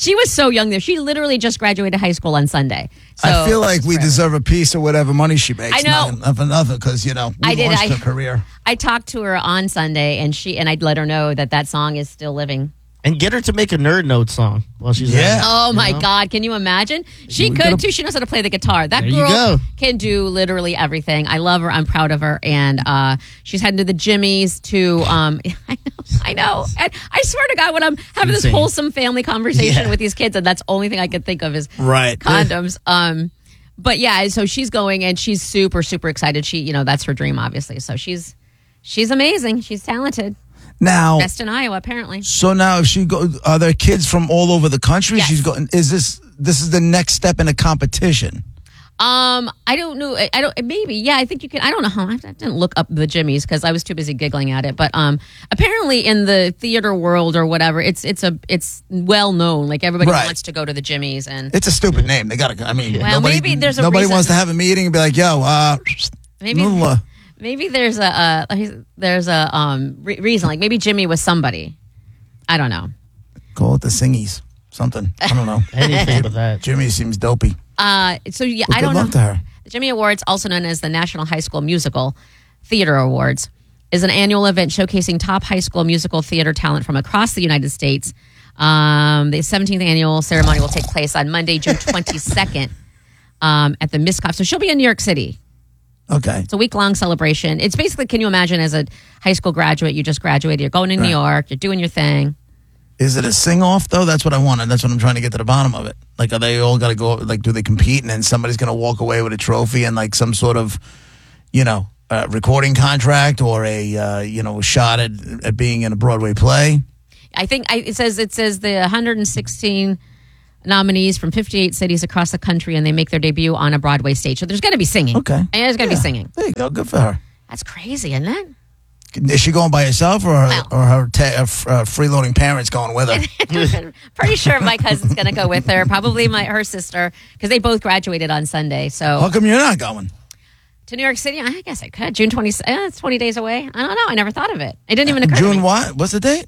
She was so young there. She literally just graduated high school on Sunday. So I feel like we deserve a piece of whatever money she makes. I know. Not for nothing, because, we launched her career. I talked to her on Sunday, and I'd let her know that song is still living. And get her to make a Nerd Note song while she's at it. Oh, my God. Can you imagine? She could, too. She knows how to play the guitar. That girl can do literally everything. I love her. I'm proud of her. And she's heading to the Jimmys to, I know. And I swear to God, when I'm having this wholesome family conversation with these kids, and that's the only thing I could think of is condoms. But yeah, so she's going, and she's super, super excited. She, that's her dream, obviously. So she's amazing. She's talented. Now, best in Iowa, apparently. So now, if she are there kids from all over the country? Yes. She's going. Is this is the next step in a competition? I don't know. Maybe. Yeah, I think you can. I don't know how. I didn't look up the Jimmys because I was too busy giggling at it. But apparently in the theater world or whatever, it's well known. Like everybody wants to go to the Jimmys, and it's a stupid name. They gotta. I mean, maybe there's a nobody reason. wants to have a meeting and be like, "Yo, Maybe there's a reason. Like maybe Jimmy was somebody. I don't know. Call it the Singies. Something. I don't know. Anything but that. Jimmy seems dopey. So yeah, well, I don't know. Good luck to her. The Jimmy Awards, also known as the National High School Musical Theater Awards, is an annual event showcasing top high school musical theater talent from across the United States. The 17th annual ceremony will take place on Monday, June 22nd at the Miscop. So she'll be in New York City. Okay. It's a week-long celebration. It's basically, can you imagine, as a high school graduate, you just graduated, you're going to New York, you're doing your thing. Is it a sing-off, though? That's what I wanted. That's what I'm trying to get to the bottom of it. Like, are they all got to go, like, do they compete, and then somebody's going to walk away with a trophy and, like, some sort of, recording contract or a shot at being in a Broadway play? I think it says the 116 nominees from 58 cities across the country, and they make their debut on a Broadway stage. So there's going to be singing. Okay. And there's going to be singing. There you go. Good for her. That's crazy, isn't it? Is she going by herself, or her freeloading parents going with her? Pretty sure my cousin's going to go with her. Probably her sister, because they both graduated on Sunday. So how come you're not going to New York City? I guess I could. June 20. It's 20 days away. I don't know. I never thought of it. It didn't even occur to me. June what? What's the date?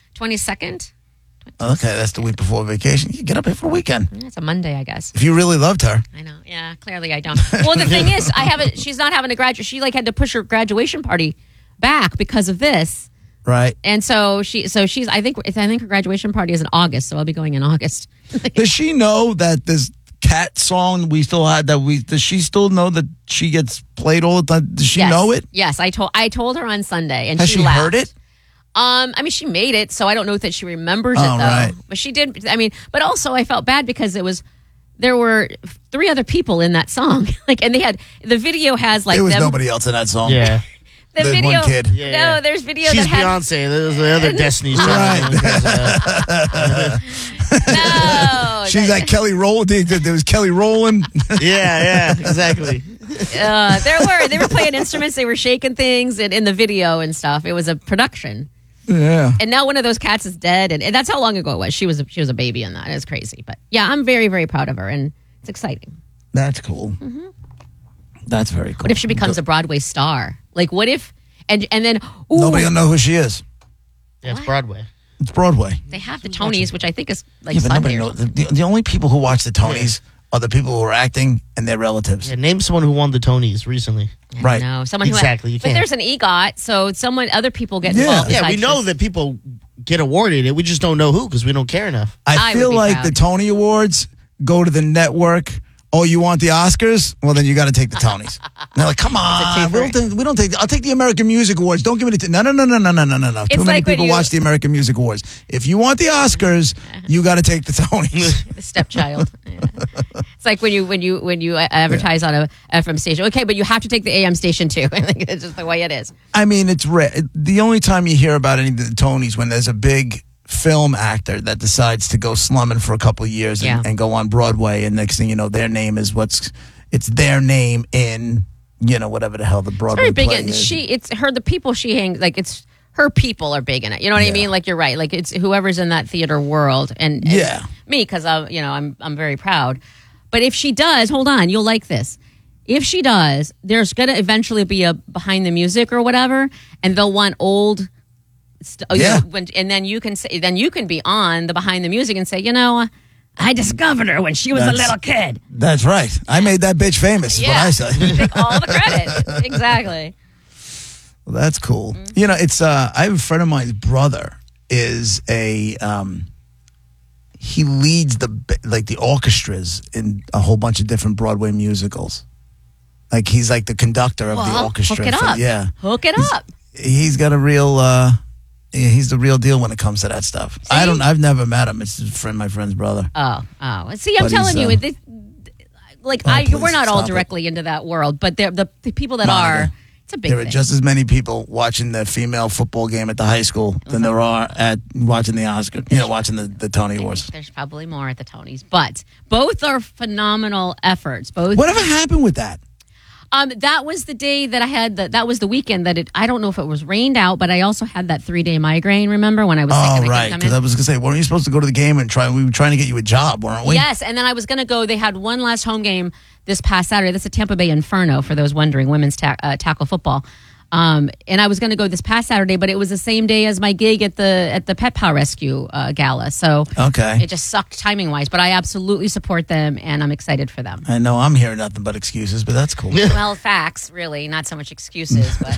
22nd. Okay, that's the week before vacation. You get up here for the weekend. Yeah, it's a Monday, I guess. If you really loved her. I know. Yeah, clearly I don't. Well, the thing is, she's not having a graduate. She had to push her graduation party back because of this. Right. And so she's. I think her graduation party is in August. So I'll be going in August. Does she know that this cat song we still had does she still know that she gets played all the time? Does she know it? Yes, I told her on Sunday, and has she laughed. heard it? She made it, so I don't know that she remembers it though. Right. But she did. But also I felt bad because there were 3 other people in that song. And they had the video has there was nobody else in that song. Yeah. The there's video, one kid. No, there's video. She's that has, Beyonce. There's the other Destiny's Child. No, she's like Kelly Rowland. There was Kelly Rowland. Yeah, exactly. They were playing instruments. They were shaking things in the video and stuff. It was a production. Yeah. And now one of those cats is dead, and that's how long ago it was. She was a baby in that. It's crazy, but yeah, I'm very, very proud of her, and it's exciting. That's cool. Mm-hmm. That's very cool. What if she becomes a Broadway star? Like, what if and then nobody will know who she is? Yeah, it's Broadway. It's Broadway. They have the Tonys, which I think is like but nobody Sunday. knows. The only people who watch the Tonys are the people who are acting and their relatives. Yeah, name someone who won the Tonys recently. Right. No, someone who exactly. but there's an EGOT, so other people get involved. Yeah, we know that people get awarded it. We just don't know who because we don't care enough. I feel like proud. the Tony Awards go to the network. Oh, you want the Oscars? Well, then you got to take the Tonys. And they're like, come on. We don't take. I'll take the American Music Awards. Don't give me the. No. Too many people watch the American Music Awards. If you want the Oscars, you got to take the Tonys. The stepchild. Yeah. It's like when you advertise on a FM station. Okay, but you have to take the AM station too. It's just the way it is. I mean, it's rare. The only time you hear about any of the Tonys when there's a big film actor that decides to go slumming for a couple of years and go on Broadway, and next thing you know, their name is it's their name in whatever the hell the Broadway it's very play big. is. It's her. The people she hangs it's her people are big in it. You know what I mean? Like you're right. Like it's whoever's in that theater world and me because I'm very proud. But if she does, hold on, you'll like this. If she does, there's gonna eventually be a behind the music or whatever, and they'll want old. And then you can say, then you can be on the behind the music and say, I discovered her when she was a little kid. That's right. I made that bitch famous, is what I said. Take all the credit. Exactly. Well, that's cool. Mm-hmm. You know, it's I have a friend of mine's brother is a he leads the orchestras in a whole bunch of different Broadway musicals. Like he's like the conductor of the orchestra. Hook it up. Hook it up. He's got a real he's the real deal when it comes to that stuff. See? I've never met him. It's my friend's brother. Oh. See, I'm telling you, we're not all directly into that world, but the people that are, it's a big thing. There are just as many people watching the female football game at the high school than there are at watching the Oscar, watching the Tony Awards. There's probably more at the Tonys, but both are phenomenal efforts. Whatever happened with that? That was the day that I had that was the weekend that I don't know if it was rained out, but I also had that 3-day migraine, remember, when I was sick? Oh, right, because I was going to say, weren't you supposed to go to the game and we were trying to get you a job, weren't we? Yes, and then I was going to go, they had one last home game this past Saturday. That's a Tampa Bay Inferno, for those wondering, women's tackle football. And I was going to go this past Saturday, but it was the same day as my gig at the Pet Pal Rescue Gala. So it just sucked timing wise. But I absolutely support them, and I'm excited for them. I know I'm hearing nothing but excuses, but that's cool. Well, facts, really, not so much excuses, but.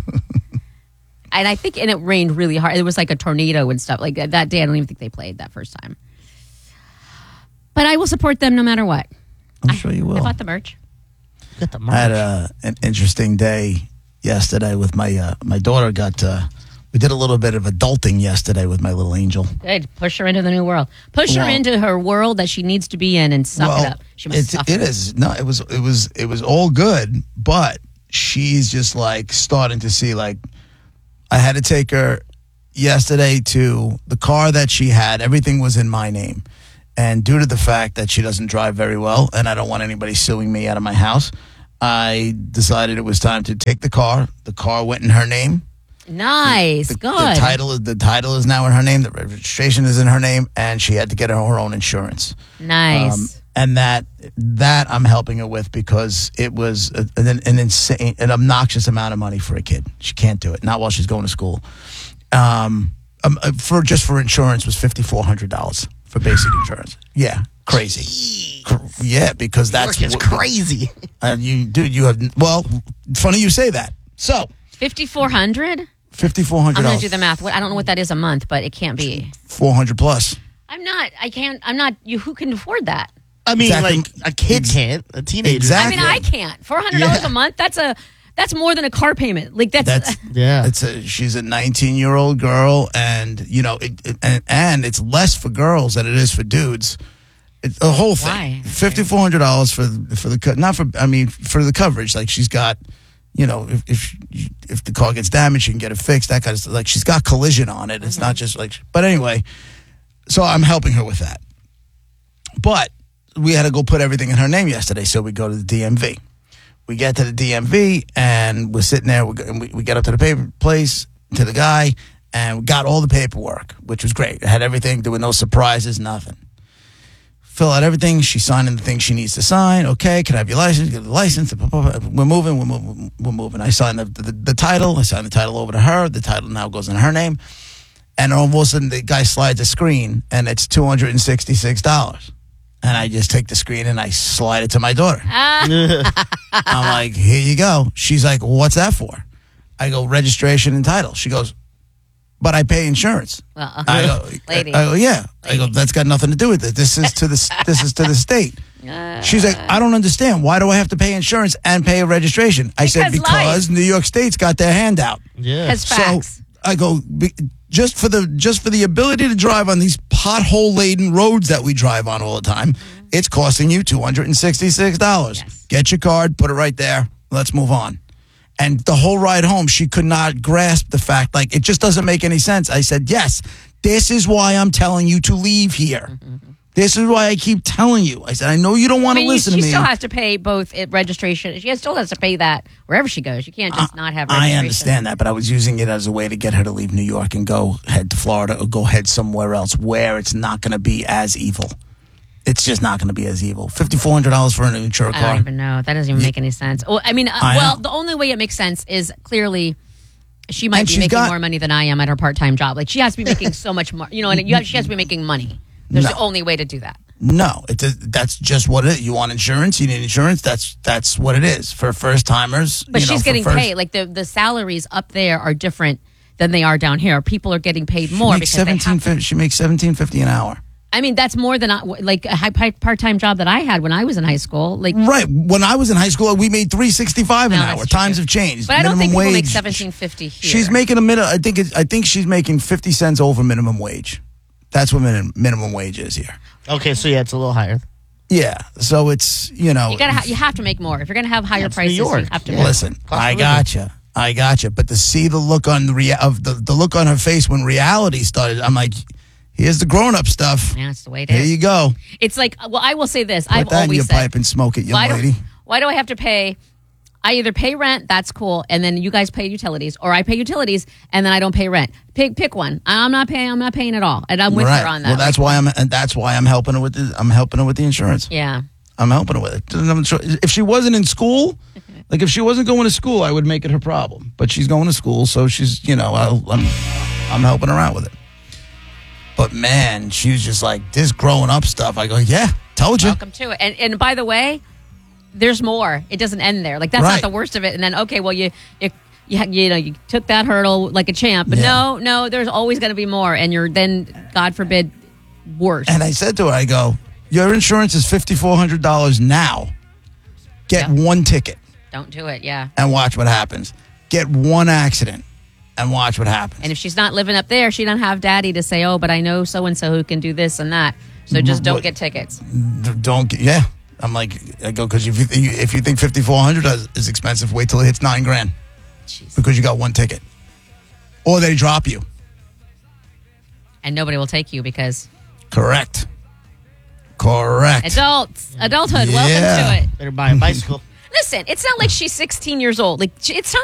And I think, and it rained really hard. It was like a tornado and stuff. Like that day, I don't even think they played that first time. But I will support them no matter what. I'm sure you will. I bought the merch. I had an interesting day yesterday with my daughter. We did a little bit of adulting yesterday with my little angel. Good. Push her into the new world. Push her into her world that she needs to be in and suck it up. She must suffer. It is. No, it was all good, but she's just like starting to see, like, I had to take her yesterday to the car that she had. Everything was in my name. And due to the fact that she doesn't drive very well and I don't want anybody suing me out of my house, I decided it was time to take the car. The car went in her name. Nice. Good. The title is now in her name. The registration is in her name, and she had to get her own insurance. Nice. And that I'm helping her with because it was an obnoxious amount of money for a kid. She can't do it. Not while she's going to school. For insurance was $5,400 for basic insurance. Yeah. Crazy. Yeah, because that's crazy. You have funny you say that. So $5,400. $5,400. I'm going to do the math. I don't know what that is a month, but it can't be $400 plus. I'm not. Who can afford that? I mean, like a kid can't. A teenager. Exactly. I mean, I can't. $400 a month. That's more than a car payment. Like that's she's a 19-year-old girl, and and it's less for girls than it is for dudes. It's the whole thing. $5,400 for the coverage. Like she's got, if the car gets damaged, she can get it fixed. That kind of stuff. Like she's got collision on it. It's not just like. But anyway, so I'm helping her with that. But we had to go put everything in her name yesterday, so we go to the DMV. We get to the DMV, and we're sitting there. We get up to the paper place, to the guy, and we got all the paperwork, which was great. I had everything. There were no surprises, nothing. Fill out everything. She's signing the thing she needs to sign. Okay, can I have your license? Get the license. We're moving. I signed the title. I signed the title over to her. The title now goes in her name. And all of a sudden, the guy slides a screen, and it's $266. And I just take the screen and I slide it to my daughter. I'm like, here you go. She's like, what's that for? I go, registration and title. She goes, but I pay insurance. Well, I go, lady. I go, yeah. I go, that's got nothing to do with it. This is to the state. She's like, I don't understand. Why do I have to pay insurance and pay a registration? I said, because New York State's got their hand out. Yeah. Has facts. So I go, just for the ability to drive on these pothole-laden roads that we drive on all the time, it's costing you $266. Yes. Get your card, put it right there. Let's move on. And the whole ride home, she could not grasp the fact, like, it just doesn't make any sense. I said, yes, this is why I'm telling you to leave here. Mm-hmm. This is why I keep telling you. I said, I know you don't want to listen to me. She still has to pay both registration. She still has to pay that wherever she goes. You can't just not have registration. I understand that, but I was using it as a way to get her to leave New York and go head to Florida or go head somewhere else where it's not going to be as evil. It's just not going to be as evil. $5,400 for an insured car. I don't even know. That doesn't even make any sense. Well, I mean, the only way it makes sense is clearly she might be making more money than I am at her part-time job. Like, she has to be making so much more. She has to be making money. There's the only way to do that. No, that's just what it is. You want insurance? You need insurance? That's what it is for first timers. But she's getting paid. Like the salaries up there are different than they are down here. People are getting paid more because she makes $17.50 an hour. I mean, that's more than like a part-time job that I had when I was in high school. Like right, when I was in high school, we made $3.65 an hour. Times have changed. But I don't think people make $17.50 here. She's making I think she's making 50 cents over minimum wage. That's what minimum wage is here. Okay, so yeah, it's a little higher. Yeah, so it's you have to make more if you're gonna have higher prices. You have to listen. I gotcha. But to see the look on the look on her face when reality started, I'm like, here's the grown up stuff. Yeah, that's the way it is. Here you go. It's like, well, I will say this. Put that in your pipe and smoke it, young lady. Why do I have to pay? I either pay rent, that's cool, and then you guys pay utilities, or I pay utilities and then I don't pay rent. Pick one. I'm not paying at all, and I'm with her on that. Well, that's why I'm helping her with the insurance. Yeah, I'm helping her with it. If she wasn't in school, like if she wasn't going to school, I would make it her problem. But she's going to school, so she's I'm helping her out with it. But man, she was just like this growing up stuff. I go, yeah, told you. Welcome to it. And by the way, there's more. It doesn't end there. Like that's not the worst of it. And then okay, well you took that hurdle like a champ. But no, there's always going to be more. And you're then, God forbid, worse. And I said to her, I go, your insurance is $5,400 now. Get one ticket. Don't do it. Yeah. And watch what happens. Get one accident. And watch what happens. And if she's not living up there, she don't have daddy to say, oh, but I know so-and-so who can do this and that. So just don't get tickets. I'm like, I go, because if you think $5,400 is expensive, wait till it hits $9,000. Jeez. Because you got one ticket. Or they drop you. And nobody will take you because. Correct. Adulthood, welcome to it. Better buy a bicycle. Listen, it's not like she's 16 years old. Like it's not